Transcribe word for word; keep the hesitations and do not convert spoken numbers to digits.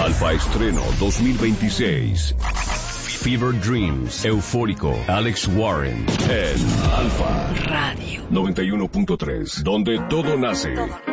Alfa Estreno dos mil veintiséis. Fever Dreams, Eufórico, Alex Warren, en Alfa Radio noventa y uno punto tres, donde todo nace.